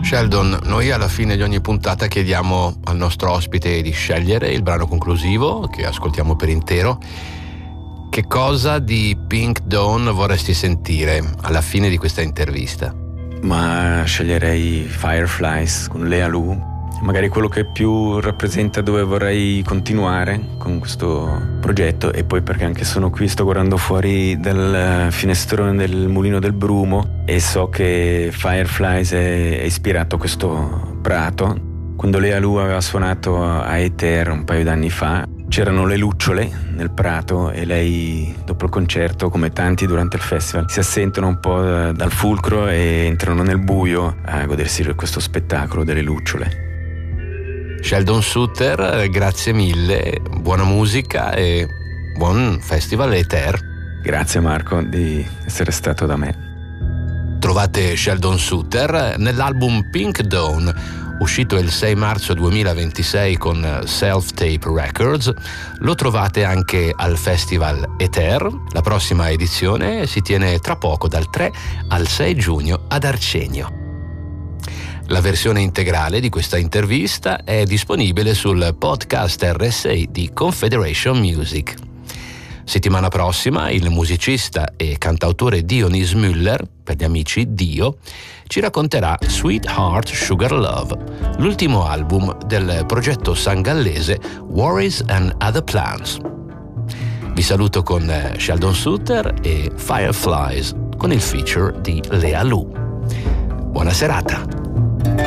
Sheldon, noi alla fine di ogni puntata chiediamo al nostro ospite di scegliere il brano conclusivo che ascoltiamo per intero. Che cosa di Pink Dawn vorresti sentire alla fine di questa intervista? Ma sceglierei Fireflies con Lea Lu, magari quello che più rappresenta dove vorrei continuare con questo progetto, e poi perché anche sono qui, sto guardando fuori dal finestrone del Mulino del Brumo e so che Fireflies è ispirato a questo prato. Quando Lea Lu aveva suonato a Ether un paio d'anni fa, c'erano le lucciole nel prato e lei, dopo il concerto, come tanti durante il festival, si assentono un po' dal fulcro e entrano nel buio a godersi questo spettacolo delle lucciole. Sheldon Sutter, grazie mille, buona musica e buon festival Ether. Grazie Marco di essere stato da me. Trovate Sheldon Sutter nell'album Pink Dawn, uscito il 6 marzo 2026 con Self Tape Records. Lo trovate anche al Festival Ether. La prossima edizione si tiene tra poco, dal 3 al 6 giugno ad Arcenio. La versione integrale di questa intervista è disponibile sul podcast RSA di Confederation Music. Settimana prossima il musicista e cantautore Dionys Müller, per gli amici Dio, ci racconterà Sweetheart Sugar Love, l'ultimo album del progetto sangallese Worries and Other Plans. Vi saluto con Sheldon Sutter e Fireflies con il feature di Lea Lu. Buona serata!